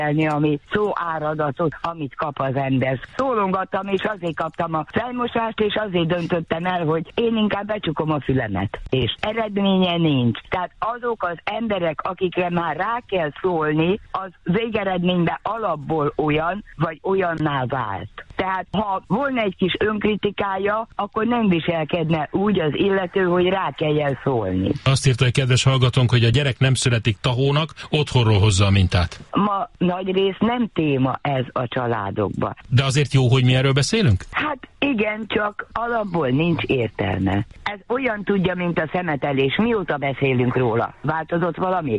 ami szóáradatot, amit kap az ember. Szólongattam, és azért kaptam a fejmosást, és azért döntöttem el, hogy én inkább becsukom a fülemet. És eredménye nincs. Tehát azok az emberek, akikre már rá kell szólni, az végeredményben alapból olyan, vagy olyanná vált. Tehát ha volna egy kis önkritikája, akkor nem viselkedne úgy az illető, hogy rá kelljen szólni. Azt írta egy kedves hallgatónk, hogy a gyerek nem születik tahónak, otthonról hozza a mintát. Ma nagy rész nem téma ez a családokban. De azért jó, hogy mi erről beszélünk? Hát igen, csak alapból nincs értelme. Ez olyan tudja, mint a szemetelés. Mióta beszélünk róla? Változott valami?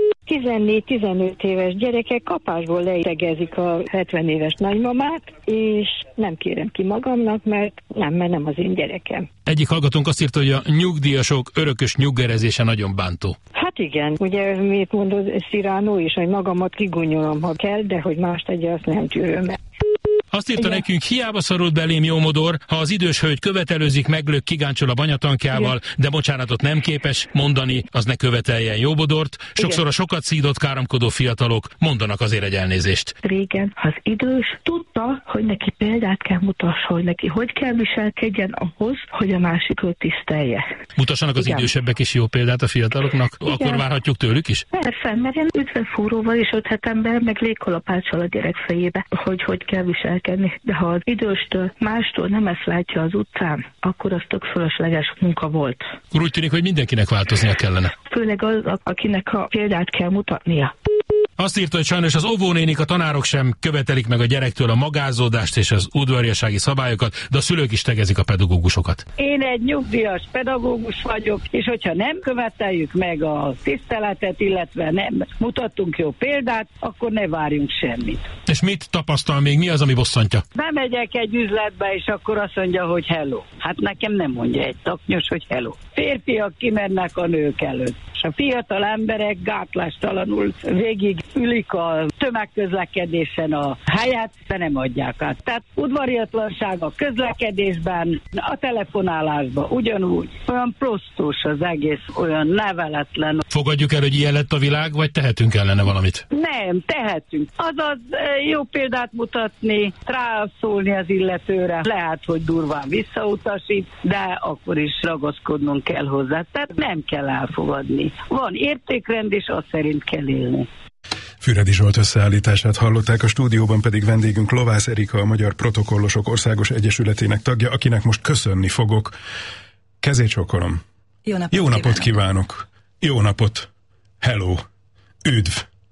14-15 éves gyerekek kapásból leitegezik a 70 éves nagymamát, és nem kérem ki magamnak, mert nem az én gyerekem. Egyik hallgatónk azt írta, hogy a nyugdíjasok örökös nyuggerezése nagyon bántó. Hát igen, ugye mit mondod Cyrano is, hogy magamat kigunyolom, ha kell, de hogy más tegye, azt nem tűröm el. Azt írta nekünk, hiába szorult belém jó modor, ha az idős hölgy követelőzik, meglök, kigáncsol a banyatankjával, de bocsánatot nem képes mondani, az ne követeljen jó modort. Sokszor a sokat szídott, káromkodó fiatalok mondanak azért egy elnézést. Régen az idős tudta, hogy neki példát kell mutassa, hogy neki hogy kell viselkedjen ahhoz, hogy a másikot tisztelje. Mutassanak az idősebbek is jó példát a fiataloknak? Igen. Akkor várhatjuk tőlük is? Persze, mert én üdvefúróval és öthetemben, meg légkolapáccsal a gyerek fejébe, hogy kell viselkedni. De ha az időstől, mástól nem ezt látja az utcán, akkor az tök fölösleges munka volt. Akkor úgy tűnik, hogy mindenkinek változnia kellene. Főleg az, akinek a példát kell mutatnia. Azt írta, hogy sajnos az óvónénik, a tanárok sem követelik meg a gyerektől a magázódást és az udvariassági szabályokat, de a szülők is tegezik a pedagógusokat. Én egy nyugdíjas pedagógus vagyok, és hogyha nem követeljük meg a tiszteletet, illetve nem mutatunk jó példát, akkor ne várjunk semmit. És mit tapasztal még? Mi az, ami bosszantja? Bemegyek egy üzletbe, és akkor azt mondja, hogy hello. Hát nekem nem mondja egy taknyos, hogy hello. Férfiak kimennek a nők előtt. És a fiatal emberek gátlástalanul végig ülik a tömegközlekedésen a helyet, de nem adják át. Tehát udvariatlanság a közlekedésben, a telefonálásban ugyanúgy. Olyan prostós az egész, olyan neveletlen. Fogadjuk el, hogy ilyen lett a világ, vagy tehetünk ellene valamit? Nem, tehetünk. Azaz jó példát mutatni, rászólni az illetőre. Lehet, hogy durván visszautasít, de akkor is ragaszkodnunk kell hozzá. Tehát nem kell elfogadni. Van értékrend, és azt szerint kell élni. Füredi Zsolt összeállítását hallották, a stúdióban pedig vendégünk Lovász Erika, a Magyar Protokollosok Országos Egyesületének tagja, akinek most köszönni fogok. Kezét csókolom. Jó napot kívánok. Jó napot. Hello. Üdv.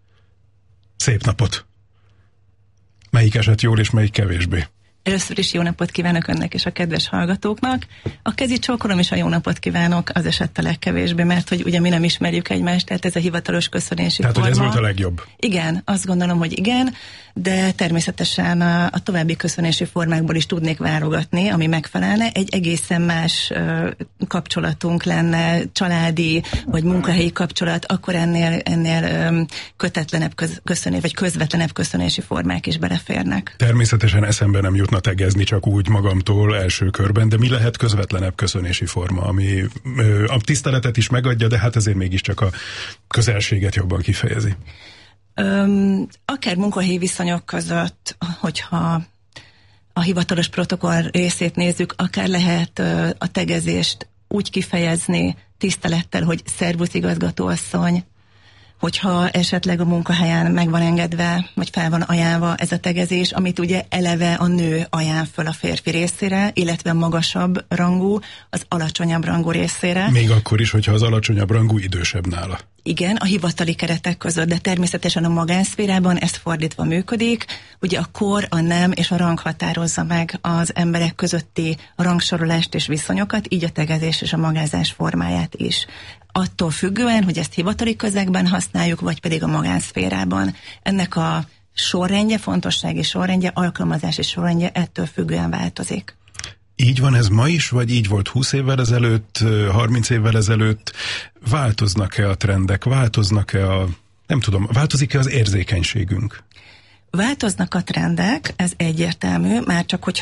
Szép napot. Melyik esett jól, és melyik kevésbé? Először is jó napot kívánok önnek és a kedves hallgatóknak. A kezi csókolom és a jó napot kívánok az esett a legkevésbé, mert hogy ugye mi nem ismerjük egymást, tehát ez a hivatalos köszönési forma. Tehát, hogy ez volt a legjobb? Igen, azt gondolom, hogy igen, de természetesen a további köszönési formákból is tudnék válogatni, ami megfelelne. Egy egészen más kapcsolatunk lenne, családi vagy munkahelyi kapcsolat, akkor ennél kötetlenebb köszönés, vagy közvetlenebb köszönési formák is beleférnek. Természetesen eszembe nem jutna tegezni csak úgy magamtól első körben, de mi lehet közvetlenebb köszönési forma, ami a tiszteletet is megadja, de hát ezért mégiscsak a közelséget jobban kifejezi? Akár munkahelyi viszonyok között, hogyha a hivatalos protokoll részét nézzük, akár lehet a tegezést úgy kifejezni tisztelettel, hogy szervusz igazgatóasszony, hogyha esetleg a munkahelyen meg van engedve, vagy fel van ajánlva ez a tegezés, amit ugye eleve a nő ajánl föl a férfi részére, illetve a magasabb rangú, az alacsonyabb rangú részére. Még akkor is, hogyha az alacsonyabb rangú idősebb nála. Igen, a hivatali keretek között, de természetesen a magánszférában ez fordítva működik. Ugye a kor, a nem és a rang határozza meg az emberek közötti rangsorolást és viszonyokat, így a tegezés és a magázás formáját is. Attól függően, hogy ezt hivatali közegben használjuk, vagy pedig a magánszférában. Ennek a sorrendje, fontossági sorrendje, alkalmazási sorrendje ettől függően változik. Így van ez ma is, vagy így volt 20 évvel ezelőtt, 30 évvel ezelőtt? Változnak-e a trendek, változik-e az érzékenységünk? Változnak a trendek, ez egyértelmű, már csak hogyha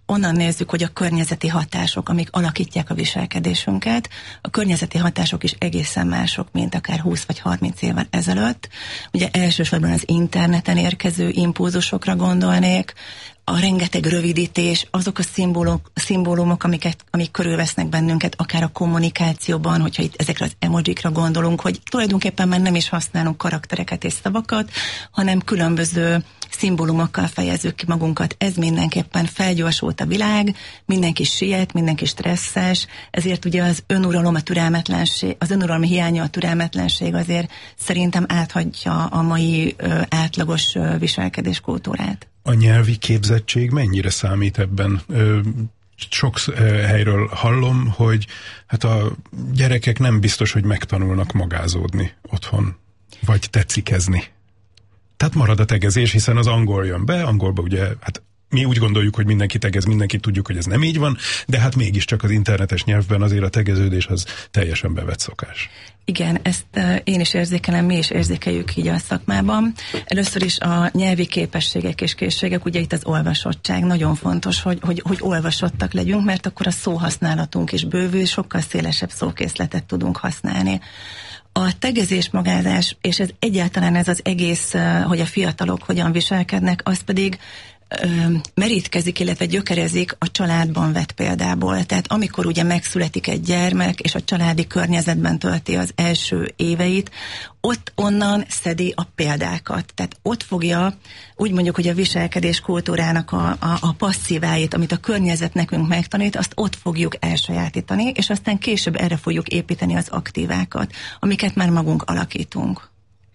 onnan nézzük, hogy a környezeti hatások, amik alakítják a viselkedésünket, a környezeti hatások is egészen mások, mint akár 20 vagy 30 évvel ezelőtt. Ugye elsősorban az interneten érkező impulzusokra gondolnék, a rengeteg rövidítés, azok a szimbólumok, amik körülvesznek bennünket, akár a kommunikációban, hogyha itt ezekre az emojikra gondolunk, hogy tulajdonképpen már nem is használunk karaktereket és szavakat, hanem különböző szimbólumokkal fejezzük ki magunkat. Ez mindenképpen felgyorsult a világ, mindenki siet, mindenki stresszes, ezért ugye az önuralom, a türelmetlenség, az önuralmi hiánya, a türelmetlenség azért szerintem áthagyja a mai átlagos viselkedéskultúrát. A nyelvi képzettség mennyire számít ebben? Sok helyről hallom, hogy hát a gyerekek nem biztos, hogy megtanulnak magázódni otthon, vagy tetszikezni. Tehát marad a tegezés, hiszen az angol jön be, angolba ugye, hát mi úgy gondoljuk, hogy mindenki tegez, mindenki tudjuk, hogy ez nem így van, de hát mégiscsak az internetes nyelvben azért a tegeződés az teljesen bevett szokás. Igen, ezt én is érzékelem, mi is érzékeljük így a szakmában. Először is a nyelvi képességek és készségek, ugye itt az olvasottság nagyon fontos, hogy olvasottak legyünk, mert akkor a szóhasználatunk is bővül, sokkal szélesebb szókészletet tudunk használni. A tegezés, magázás, és ez egyáltalán ez az egész, hogy a fiatalok hogyan viselkednek, az pedig merítkezik, illetve gyökerezik a családban vett példából. Tehát amikor ugye megszületik egy gyermek, és a családi környezetben tölti az első éveit, ott onnan szedi a példákat. Tehát ott fogja, úgy mondjuk, hogy a viselkedés kultúrának a passzíváit, amit a környezet nekünk megtanít, azt ott fogjuk elsajátítani, és aztán később erre fogjuk építeni az aktívákat, amiket már magunk alakítunk.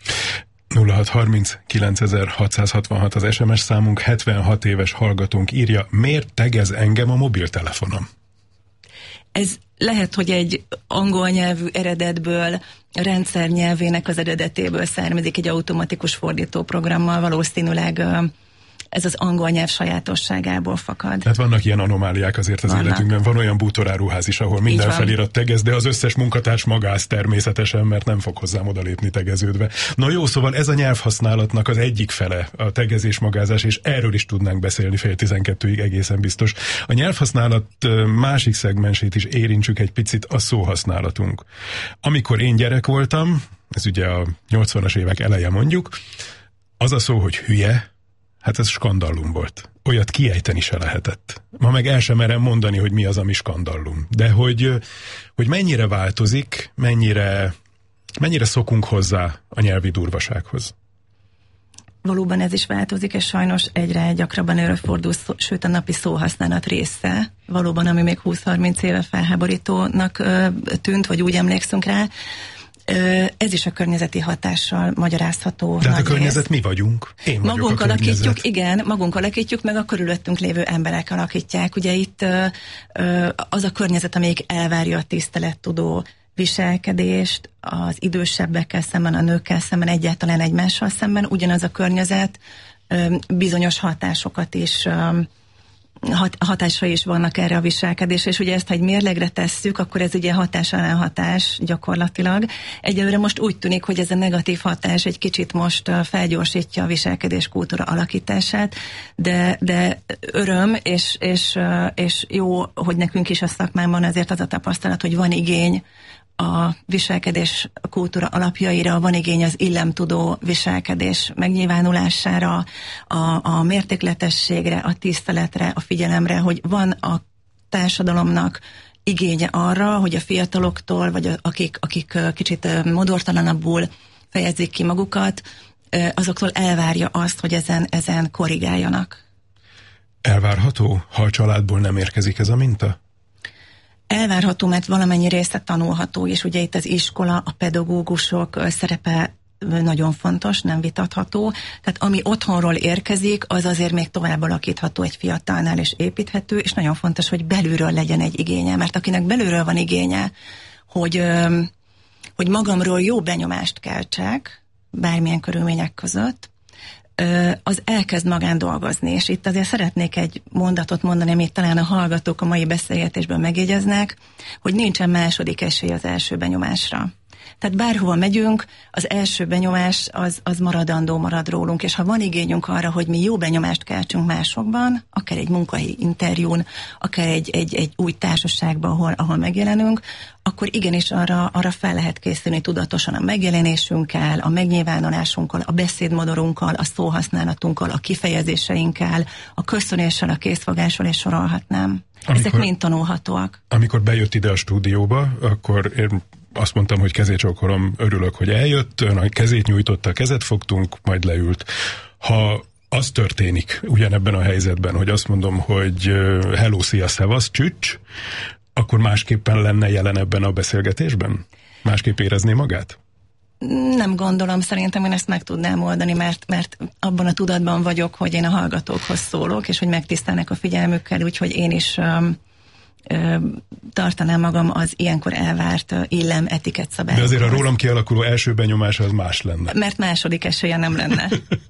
0630 9666 az SMS számunk, 76 éves hallgatónk írja, miért tegez engem a mobiltelefonom? Ez lehet, hogy egy angol nyelvű eredetből, a rendszer nyelvének az eredetéből származik, egy automatikus fordítóprogrammal valószínűleg ez az angol nyelv sajátosságából fakad. Hát vannak ilyen anomáliák azért az életünkben. Van olyan bútoráruház is, ahol minden felirat tegez, de az összes munkatárs magáz természetesen, mert nem fog hozzám odalépni tegeződve. Na jó, szóval ez a nyelvhasználatnak az egyik fele, a tegezés, magázás, és erről is tudnánk beszélni 11:30-ig egészen biztos. A nyelvhasználat másik szegmensét is érintsük egy picit, a szóhasználatunk. Amikor én gyerek voltam, ez ugye a 80-as évek eleje mondjuk, az a szó, hogy hülye, hát ez skandallum volt. Olyat kiejteni se lehetett. Ma meg el sem merem mondani, hogy mi az, ami skandallum. De hogy mennyire változik, mennyire szokunk hozzá a nyelvi durvasághoz. Valóban ez is változik, és sajnos egyre gyakrabban előfordul, sőt a napi szóhasználat része, valóban, ami még 20-30 éve felháborítónak tűnt, vagy úgy emlékszünk rá. Ez is a környezeti hatással magyarázható. De hát a környezet mi vagyunk. Én vagyok magunk a környezet. alakítjuk, igen, magunk alakítjuk, meg a körülöttünk lévő emberek alakítják. Ugye itt az a környezet, amelyik elvárja a tisztelettudó viselkedést az idősebbekkel szemben, a nőkkel szemben, egyáltalán egymással szemben, ugyanaz a környezet bizonyos hatásokat is hatásai is vannak erre a viselkedésre, és ugye ezt, ha egy mérlegre tesszük, akkor ez ugye hatás ellen hatás gyakorlatilag. Egyelőre most úgy tűnik, hogy ez a negatív hatás egy kicsit most felgyorsítja a viselkedéskultúra alakítását, de öröm, és jó, hogy nekünk is a szakmában azért az a tapasztalat, hogy van igény a viselkedés kultúra alapjaira, van igény az illemtudó viselkedés megnyilvánulására, a mértékletességre, a tiszteletre, a figyelemre, hogy van a társadalomnak igénye arra, hogy a fiataloktól, vagy akik kicsit modortalanabbul fejezik ki magukat, azoktól elvárja azt, hogy ezen korrigáljanak. Elvárható, ha a családból nem érkezik ez a minta? Elvárható, mert valamennyi része tanulható, és ugye itt az iskola, a pedagógusok szerepe nagyon fontos, nem vitatható. Tehát ami otthonról érkezik, az azért még tovább alakítható egy fiatalnál, és építhető, és nagyon fontos, hogy belülről legyen egy igénye, mert akinek belülről van igénye, hogy magamról jó benyomást keltsek, bármilyen körülmények között, az elkezd magán dolgozni, és itt azért szeretnék egy mondatot mondani, amit talán a hallgatók a mai beszélgetésben megjegyeznek, hogy nincsen második esély az első benyomásra. Tehát bárhova megyünk, az első benyomás az maradandó marad rólunk, és ha van igényünk arra, hogy mi jó benyomást keltsünk másokban, akár egy munkahelyi interjún, akár egy új társaságban, ahol megjelenünk, akkor igenis arra fel lehet készülni tudatosan a megjelenésünkkel, a megnyilvánulásunkkal, a beszédmodorunkkal, a szóhasználatunkkal, a kifejezéseinkkel, a köszönéssel, a készfogással, és sorolhatnám. Ezek mind tanulhatóak. Amikor bejött ide a stúdióba, akkor én azt mondtam, hogy kezécsókolom, örülök, hogy eljött, ön a kezét nyújtotta, kezet fogtunk, majd leült. Ha az történik ugyanebben a helyzetben, hogy azt mondom, hogy hello, szia, szevasz, csücs, akkor másképpen lenne jelen ebben a beszélgetésben? Másképp érezné magát? Nem gondolom, szerintem én ezt meg tudnám oldani, mert abban a tudatban vagyok, hogy én a hallgatókhoz szólok, és hogy megtisztelnek a figyelmükkel, úgyhogy én is tartanám magam az ilyenkor elvárt illem etikett szabályokhoz. De azért a rólam kialakuló első benyomás az más lenne. Mert második esélye nem lenne.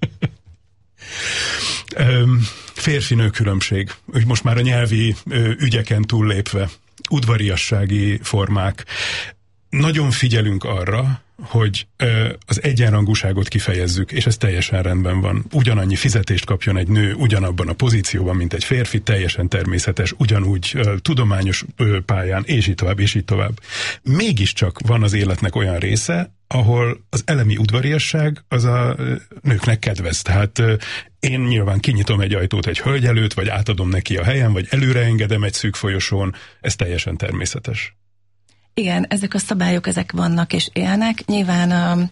Férfi-nő különbség. Úgy most már a nyelvi ügyeken túllépve. Udvariassági formák. Nagyon figyelünk arra, hogy az egyenrangúságot kifejezzük, és ez teljesen rendben van. Ugyanannyi fizetést kapjon egy nő ugyanabban a pozícióban, mint egy férfi, teljesen természetes, ugyanúgy tudományos pályán, és így tovább, és így tovább. Mégiscsak van az életnek olyan része, ahol az elemi udvariasság az a nőknek kedvez. Tehát én nyilván kinyitom egy ajtót egy hölgy előtt, vagy átadom neki a helyen, vagy előreengedem egy szűk folyosón, ez teljesen természetes. Igen, ezek a szabályok, ezek vannak és élnek. Nyilván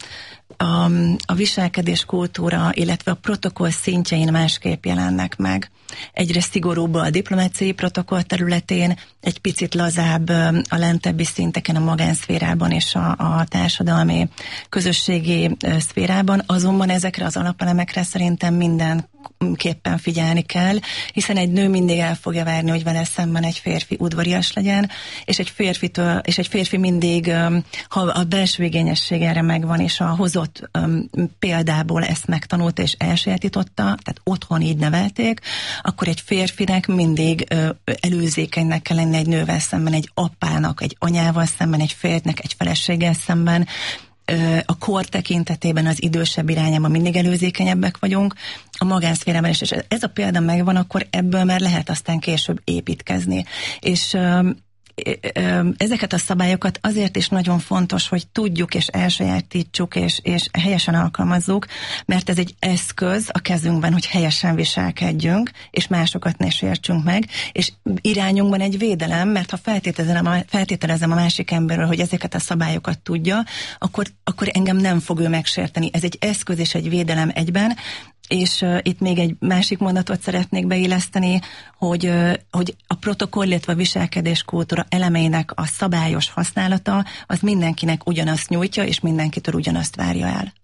a viselkedés kultúra, illetve a protokoll szintjein másképp jelennek meg. Egyre szigorúbb a diplomáciai protokoll területén, egy picit lazább a lentebbi szinteken, a magánszférában és a társadalmi közösségi szférában, azonban ezekre az alapelemekre szerintem mindenképpen figyelni kell, hiszen egy nő mindig el fogja várni, hogy vele szemben egy férfi udvarias legyen, és egy férfi mindig, ha a belső igényesség erre megvan, és a hozott példából ezt megtanulta és elsajátította, tehát otthon így nevelték, akkor egy férfinek mindig előzékenynek kell lenni egy nővel szemben, egy apának, egy anyával szemben, egy férjnek, egy feleséggel szemben. A kor tekintetében az idősebb irányában mindig előzékenyebbek vagyunk, a magánszférában is, és ez a példa megvan, akkor ebből már lehet aztán később építkezni. És ezeket a szabályokat azért is nagyon fontos, hogy tudjuk és elsajátítsuk és helyesen alkalmazzuk, mert ez egy eszköz a kezünkben, hogy helyesen viselkedjünk, és másokat ne sértsünk meg, és irányunkban egy védelem, mert ha feltételezem a másik emberről, hogy ezeket a szabályokat tudja, akkor engem nem fog ő megsérteni. Ez egy eszköz és egy védelem egyben, és itt még egy másik mondatot szeretnék beilleszteni, hogy a protokoll, illetve a viselkedéskultúra elemeinek a szabályos használata az mindenkinek ugyanazt nyújtja, és mindenkitől ugyanazt várja el.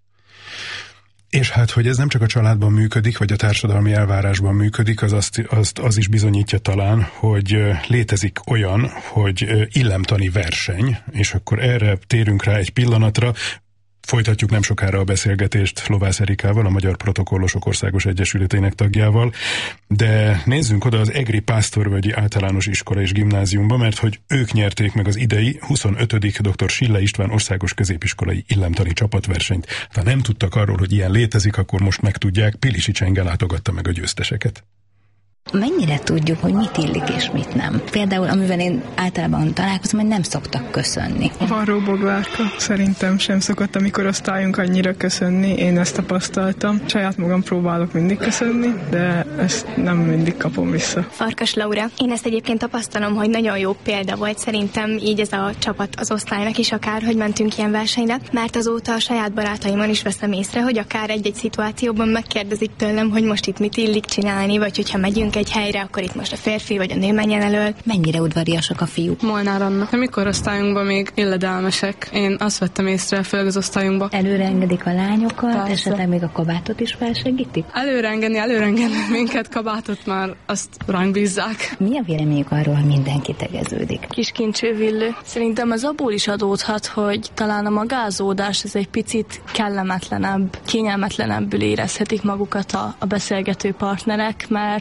És hát, hogy ez nem csak a családban működik, vagy a társadalmi elvárásban működik, az is bizonyítja talán, hogy létezik olyan, hogy illemtani verseny, és akkor erre térünk rá egy pillanatra. Folytatjuk nem sokára a beszélgetést Lovász Erikával, a Magyar Protokollosok Országos Egyesületének tagjával, de nézzünk oda az Egri Pásztorvölgyi Általános Iskola és Gimnáziumba, mert hogy ők nyerték meg az idei 25. dr. Sille István Országos Középiskolai Illemtani Csapatversenyt. Ha nem tudtak arról, hogy ilyen létezik, akkor most megtudják. Pilisi Csenge látogatta meg a győzteseket. Mennyire tudjuk, hogy mit illik és mit nem? Például, amivel én általában találkozom, hogy nem szoktak köszönni. Varró Boglárka szerintem sem szokott, amikor osztályunk annyira köszönni, én ezt tapasztaltam. Saját magam próbálok mindig köszönni, de ezt nem mindig kapom vissza. Farkas Laura. Én ezt egyébként tapasztalom, hogy nagyon jó példa volt szerintem így ez a csapat az osztálynak is, akár, hogy mentünk ilyen versenyre, mert azóta a saját barátaimon is veszem észre, hogy akár egy-egy szituációban megkérdezik tőlem, hogy most itt mit illik csinálni, vagy hogyha megyünk egy helyre, akkor itt most a férfi vagy a nő menjen elől. Mennyire udvariasak a fiúk? Molnár Anna. Amikor osztályunkban még illedelmesek. Én azt vettem észre, főleg az osztályunkban. Előre engedik a lányokat, esetleg még a kabátot is felsegítik? Előrengedni minket, kabátot már azt ránk bízzák. Mi a véleményük arról, hogy mindenki tegeződik? Kiskincsővillő. Szerintem ez abból is adódhat, hogy talán a magázódás ez egy picit kellemetlenebb, kényelmetlenebbül érezhetik magukat a beszélgető partnerek, mert valahogy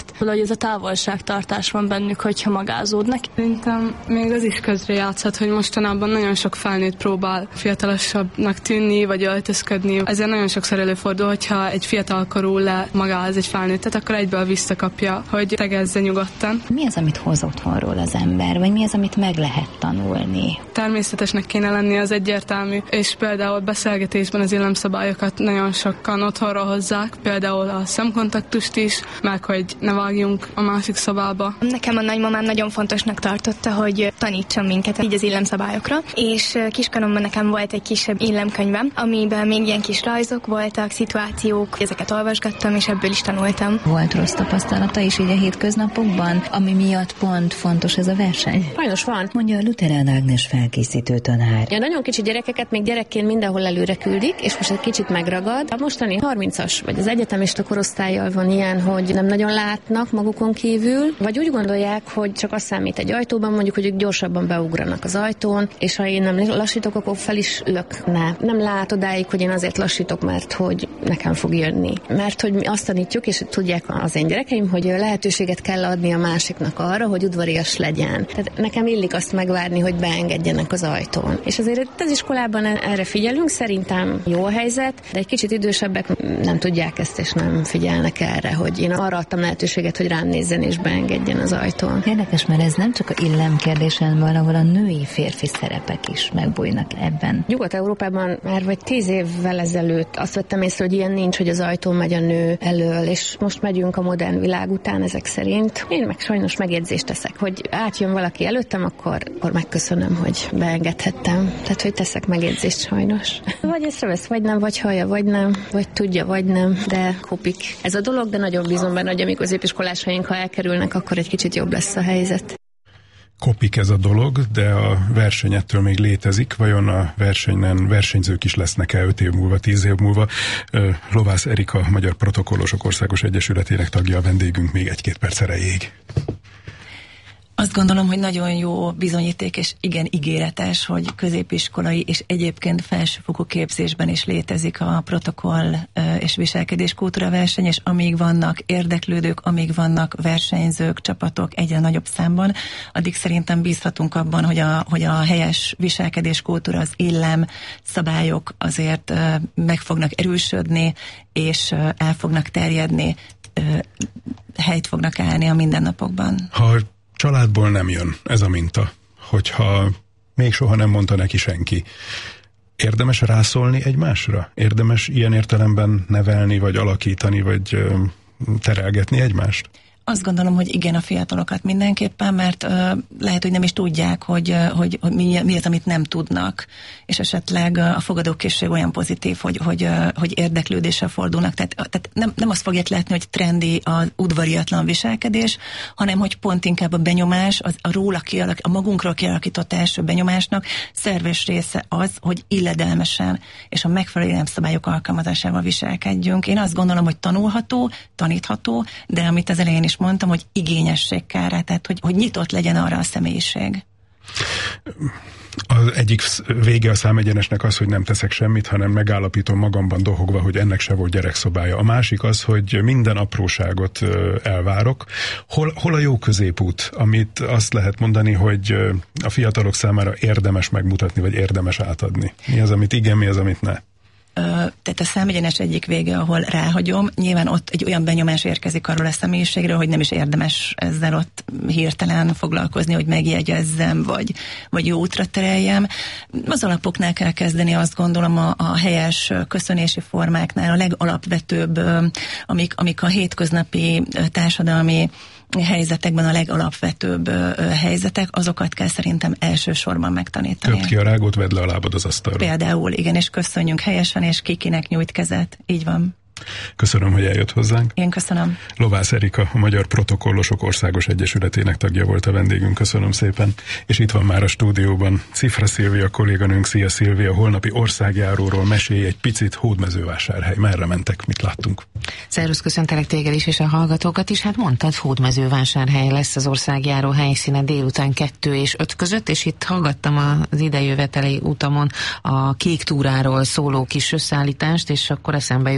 ez a távolságtartás van bennük, hogyha magázódnak. Szerintem még az is közre játszhat, hogy mostanában nagyon sok felnőtt próbál fiatalosabbnak tűnni, vagy öltözködni. Ezért nagyon sokszor előfordul, hogyha egy fiatalkorú magáz egy felnőttet, akkor egyből visszakapja, hogy tegezze nyugodtan. Mi az, amit hoz otthonról az ember, vagy mi az, amit meg lehet tanulni? Természetesnek kéne lenni, az egyértelmű, és például beszélgetésben az illemszabályokat nagyon sokan otthonról hozzák, például a szemkontaktust is, meg hogy ne vágjunk a másik szobába. Nekem a nagymamám nagyon fontosnak tartotta, hogy tanítson minket így az illemszabályokra, és kiskoromban nekem volt egy kisebb illemkönyvem, amiben még ilyen kis rajzok voltak, szituációk, ezeket olvasgattam, és ebből is tanultam. Volt rossz tapasztalata is így a hétköznapokban, ami miatt pont fontos ez a verseny? Sajnos van. Mondja a Lutherán Ágnes felkészítő tanár. A nagyon kicsi gyerekeket még gyerekként mindenhol előre küldik, és most egy kicsit megragad. A mostani 30-as, vagy az egyetemista korosztállyal van ilyen, hogy nem nagyon látnak magukon kívül, vagy úgy gondolják, hogy csak az számít egy ajtóban, mondjuk, hogy ők gyorsabban beugranak az ajtón, és ha én nem lassítok, akkor fel is ülök. Nem lát odáig, hogy én azért lassítok, mert hogy nekem fog jönni. Mert hogy mi azt tanítjuk, és tudják az én gyerekeim, hogy lehetőséget kell adni a másiknak arra, hogy udvarias legyen. Tehát nekem illik azt megvárni, hogy beengedjenek az ajtón. És azért az iskolában erre figyelünk, szerintem jó a helyzet, de egy kicsit idősebbek nem tudják ezt, és nem figyelnek erre, hogy én arra adtam lehetőséget, hogy rám nézzen és beengedjen az ajtón. Érdekes, mert ez nem csak a illemkérdésen van, ahol a női-férfi szerepek is megbújnak ebben. Nyugat-Európában már vagy 10 évvel ezelőtt azt vettem észre, hogy ilyen nincs, hogy az ajtón megy a nő elől, és most megyünk a modern világ után ezek szerint. Én meg sajnos megjegyzést teszek, hogy átjön valaki előttem, akkor megköszönöm, hogy beengedhettem. Tehát, hogy teszek megjegyzést sajnos. Vagy észrevesz, vagy nem, vagy hallja, vagy nem, vagy tudja, vagy nem, de kopik ez a dolog, de nagyon bízom benne, hogy a mi középiskolásaink, ha elkerülnek, akkor egy kicsit jobb lesz a helyzet. Kopik ez a dolog, de a verseny ettől még létezik. Vajon a versenyen versenyzők is lesznek-e 5 év múlva, 10 év múlva? Lovász Erika, a Magyar Protokollosok Országos Egyesületének tagja, a vendégünk még 1-2 perc erejéig. Azt gondolom, hogy nagyon jó bizonyíték, és igen ígéretes, hogy középiskolai és egyébként felsőfokú képzésben is létezik a protokoll és viselkedéskultúra verseny, és amíg vannak érdeklődők, amíg vannak versenyzők, csapatok egyre nagyobb számban, addig szerintem bízhatunk abban, hogy a helyes viselkedéskultúra, az illem szabályok azért meg fognak erősödni, és el fognak terjedni, helyt fognak állni a mindennapokban. Családból nem jön ez a minta, hogyha még soha nem mondta neki senki. Érdemes rászólni egymásra? Érdemes ilyen értelemben nevelni, vagy alakítani, vagy terelgetni egymást? Azt gondolom, hogy igen, a fiatalokat mindenképpen, mert lehet, hogy nem is tudják, hogy mi az, amit nem tudnak, és esetleg a fogadókészség olyan pozitív, hogy érdeklődéssel fordulnak. Tehát nem azt fogják látni, hogy trendi az udvariatlan viselkedés, hanem hogy pont inkább a benyomás, a magunkról kialakított első benyomásnak szerves része az, hogy illedelmesen és a megfelelő életszabályok alkalmazásával viselkedjünk. Én azt gondolom, hogy tanulható, tanítható, de amit az elején is mondtam, hogy igényesség kell rá, tehát hogy nyitott legyen arra a személyiség. Az egyik vége a számegyenesnek az, hogy nem teszek semmit, hanem megállapítom magamban dohogva, hogy ennek se volt gyerekszobája. A másik az, hogy minden apróságot elvárok. Hol a jó középút, amit azt lehet mondani, hogy a fiatalok számára érdemes megmutatni, vagy érdemes átadni? Mi az, amit igen, mi az, amit ne? Tehát a számegyenes egyik vége, ahol ráhagyom, nyilván ott egy olyan benyomás érkezik arról a személyiségről, hogy nem is érdemes ezzel ott hirtelen foglalkozni, hogy megjegyezzem, vagy jó útra tereljem. Az alapoknál kell kezdeni, azt gondolom, a helyes köszönési formáknál, a legalapvetőbb, amik a hétköznapi társadalmi helyzetekben a legalapvetőbb helyzetek, azokat kell szerintem elsősorban megtanítani. Több ki a rágót, vedd le a lábad az asztalra. Például, igen, és köszönjünk helyesen, és kikinek nyújt kezet. Így van. Köszönöm, hogy eljött hozzánk. Én köszönöm. Lovász Erika, a Magyar Protokollosok Országos Egyesületének tagja volt a vendégünk. Köszönöm szépen. És itt van már a stúdióban Cifra Szilvia kolléganőnk. Szia Szilvia, holnapi országjáróról mesélj egy picit. Hódmezővásárhely. Merre mentek? Mit láttunk? Szervusz, köszöntelek téged is, és a hallgatókat is. Hát mondtad, Hódmezővásárhely lesz az országjáró helyszíne délután 2 és 5 között, és itt hallgattam az idejöveteli utamon a Kék túráról szóló kis összeállítást, és akkor eszembe jutott, hogy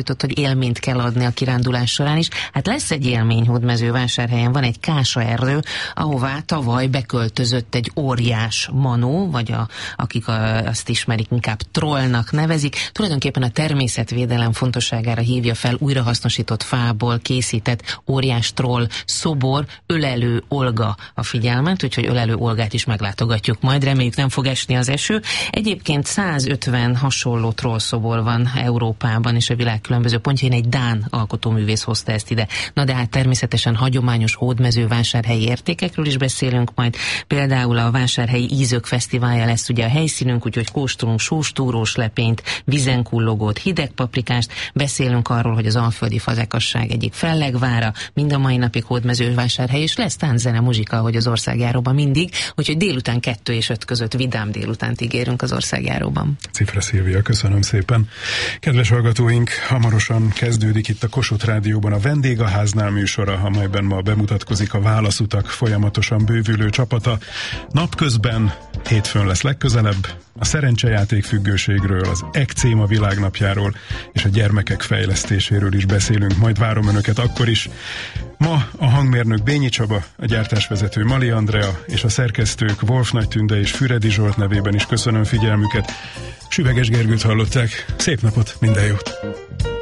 élményt kell adni a kirándulás során is. Hát lesz egy élmény Hódmezővásárhelyen, van egy kásaerdő, ahová tavaly beköltözött egy óriás manó, vagy akik azt ismerik, inkább trollnak nevezik. Tulajdonképpen a természetvédelem fontosságára hívja fel újrahasznosított fából készített óriás troll szobor, Ölelő Olga a figyelmet, úgyhogy Ölelő Olgát is meglátogatjuk majd, reméljük nem fog esni az eső. Egyébként 150 hasonló trollszobor van Európában és a világ különböző pontjain, egy dán alkotóművész hozta ezt ide. Na de hát természetesen hagyományos hódmezővásárhelyi értékekről is beszélünk majd, például a Vásárhelyi Ízök Fesztiválja lesz ugye a helyszínünk, úgyhogy kóstolunk sóstúrós lepényt, vizenkullogót, hideg paprikást, beszélünk arról, hogy az alföldi fazekasság egyik fellegvára, mind a mai napig Hódmezővásárhely, és lesz tánczene, muzsika, ahogy az országjáróban mindig, úgyhogy délután 2 és 5 között vidám délutánt ígérünk az országjáróban. Cifra Szilvia, köszönöm szépen. Kedves hallgatóink, hamarosan kezdődik itt a Kossuth Rádióban a Vendég a Háznál műsora, amelyben ma bemutatkozik a Válaszutak folyamatosan bővülő csapata. Napközben hétfőn lesz legközelebb, a szerencsejáték függőségről, az ekcéma világnapjáról és a gyermekek fejlesztéséről is beszélünk, majd várom önöket akkor is. Ma a hangmérnök Bényi Csaba, a gyártásvezető Mali Andrea és a szerkesztők Wolf Nagy Tünde és Füredi Zsolt nevében is köszönöm figyelmüket. Süveges Gergőt hallották, szép napot, minden jót!